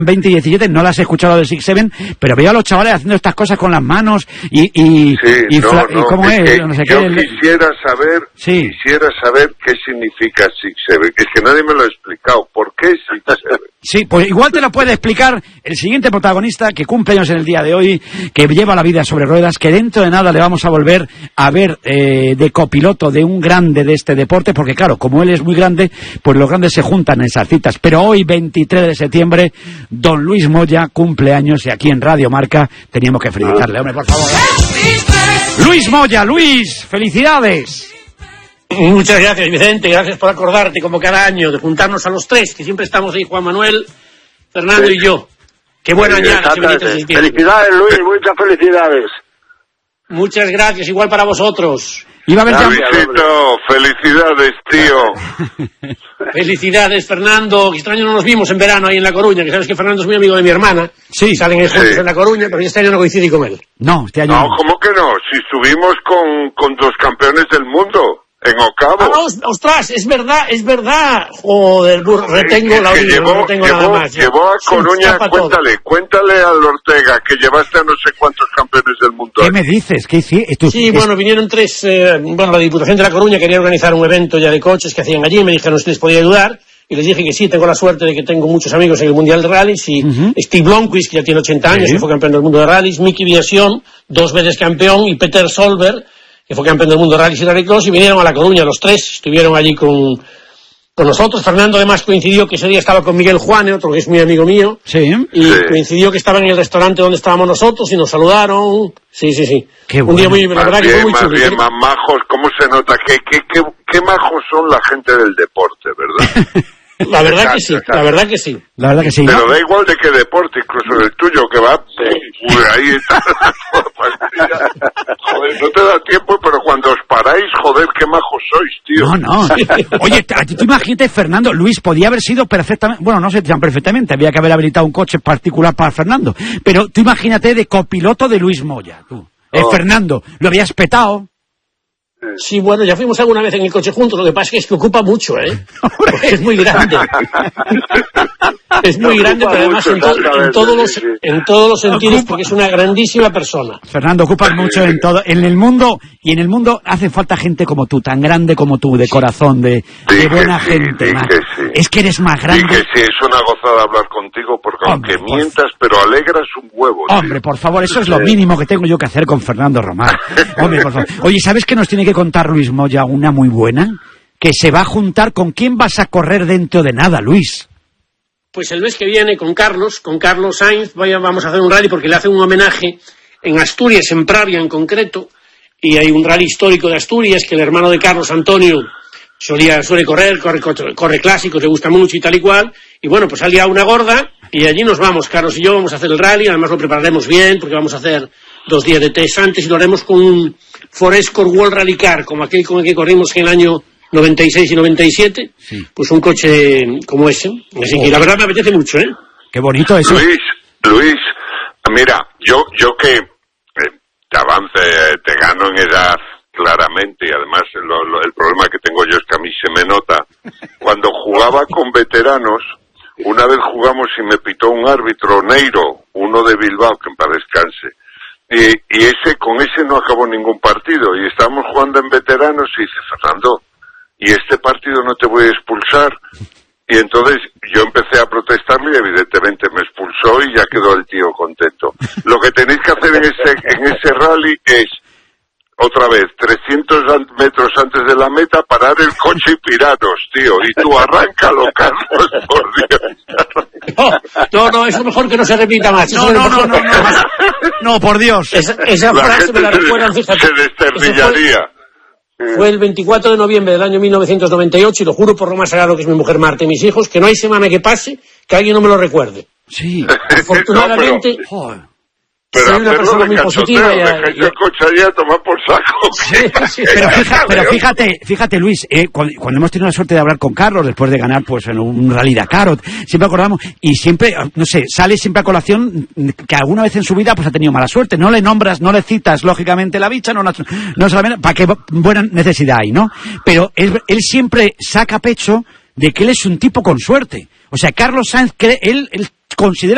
20 y 17, no las he escuchado de Six Seven, pero veo a los chavales haciendo estas cosas con las manos y ¿cómo es? No sé yo quisiera saber qué significa Six Seven. Es que nadie me lo ha explicado. ¿Por qué Six Seven? Sí, pues igual te lo puede explicar el siguiente protagonista que cumple años en el día de hoy, que lleva la vida sobre ruedas, que dentro de nada le vamos a volver a ver de copiloto de un grande de este deporte, porque claro, como él es muy grande, pues los grandes se juntan en esas citas. Pero hoy, 23 de septiembre, don Luis Moya cumple años y aquí en Radio Marca teníamos que felicitarle. Hombre, por favor. Luis Moya, Luis, felicidades. Muchas gracias, Vicente, gracias por acordarte como cada año de juntarnos a los tres, que siempre estamos ahí, Juan Manuel, Fernando y yo. Qué buen añada. Felicidades, Luis, muchas felicidades. Muchas gracias, igual para vosotros. Luisito, felicidades, tío. Felicidades, Fernando. Este año no nos vimos en verano ahí en La Coruña, que sabes que Fernando es muy amigo de mi hermana. Sí. Salen juntos en La Coruña, pero este año no coincidí con él. No, este año no. ¿Cómo que no? Si estuvimos con dos campeones del mundo. En Ocavo. Ostras, es verdad. Joder, retengo la orilla, no tengo nada más. Llevó a Coruña, cuéntale al Ortega que llevaste a no sé cuántos campeones del mundo. ¿Qué me dices? ¿Qué hiciste? Sí, bueno, vinieron tres, la Diputación de La Coruña quería organizar un evento ya de coches que hacían allí, me dijeron si les podía ayudar, y les dije que sí, tengo la suerte de que tengo muchos amigos en el Mundial de Rallys, y Steve Blomqvist, que ya tiene 80 años, que fue campeón del mundo de Rallys, Mickey Viasion, 2 veces campeón, y Peter Solberg, que fue campeón del mundo de rallies y rallycross, y vinieron a La Coruña los tres, estuvieron allí con nosotros. Fernando además coincidió que ese día estaba con Miguel Juane, otro que es muy amigo mío, coincidió que estaba en el restaurante donde estábamos nosotros y nos saludaron. Sí. Qué un día muy, la verdad que fue muy chulo. Bien, más majos, ¿cómo se nota? Qué majos son la gente del deporte, ¿verdad? La verdad que sí. Pero da igual de qué deporte, incluso el tuyo, que va ahí está. Joder, no te da tiempo, pero cuando os paráis, joder, qué majos sois, tío. No. Oye, tú imagínate, Fernando, Luis podía haber sido perfectamente, bueno, no sé tan perfectamente, había que haber habilitado un coche particular para Fernando, pero tú imagínate de copiloto de Luis Moya, tú. Fernando, lo habías petado. Sí, bueno, ya fuimos alguna vez en el coche juntos, lo que pasa es que ocupa mucho, porque es muy grande. Es muy grande, pero además en todos los sentidos, porque es una grandísima persona. Fernando, ocupas mucho en todo, en el mundo hace falta gente como tú, tan grande como tú, de corazón, de buena gente. Es que eres más grande. Sí, es una gozada hablar contigo, porque aunque mientas, pero alegras un huevo. Hombre, por favor, eso es lo mínimo que tengo yo que hacer con Fernando Román. Hombre, por favor. Oye, ¿sabes qué nos tiene que contar Luis Moya? Una muy buena, que se va a juntar. ¿Con quién vas a correr dentro de nada, Luis? Pues el mes que viene con Carlos Sainz vamos a hacer un rally porque le hacen un homenaje en Asturias, en Pravia en concreto, y hay un rally histórico de Asturias que el hermano de Carlos, Antonio, suele corre clásicos, le gusta mucho y tal y cual, y bueno, pues salía una gorda y allí nos vamos, Carlos y yo vamos a hacer el rally, además lo prepararemos bien porque vamos a hacer 2 días de test antes y lo haremos con un Forescore World Rally Car, como aquel con el que corrimos en el año 96 y 97, pues un coche como ese. Así que la verdad me apetece mucho, Qué bonito eso. Luis, mira, yo que te avance, te gano en edad claramente, y además el problema que tengo yo es que a mí se me nota. Cuando jugaba con veteranos, una vez jugamos y me pitó un árbitro, Neiro, uno de Bilbao, que en paz descanse. Y con ese no acabó ningún partido, y estábamos jugando en veteranos y dice, Fernando, y este partido no te voy a expulsar. Y entonces yo empecé a protestarle y evidentemente me expulsó y ya quedó el tío contento. Lo que tenéis que hacer en ese rally es, otra vez, 300 metros antes de la meta, parar el coche y piraros, tío. Y tú arráncalo, Carlos, por Dios. No, eso mejor que no se repita más. No, por Dios. Esa frase me la recuerdan, fíjate. Se desternillaría. Fue el 24 de noviembre del año 1998 y lo juro por lo más sagrado que es mi mujer Marta y mis hijos, que no hay semana que pase que alguien no me lo recuerde. Sí. Afortunadamente, pero soy una persona muy positiva. Dejáis el coche allá a tomar por saco. Sí. Pero fíjate, Luis, cuando hemos tenido la suerte de hablar con Carlos después de ganar pues en un Rally Dakar, siempre acordamos, y siempre, no sé, sale siempre a colación que alguna vez en su vida pues ha tenido mala suerte. No le nombras, no le citas lógicamente la bicha, no solamente, para qué buena necesidad hay, ¿no? Pero él siempre saca pecho de que él es un tipo con suerte. O sea, Carlos Sainz él considera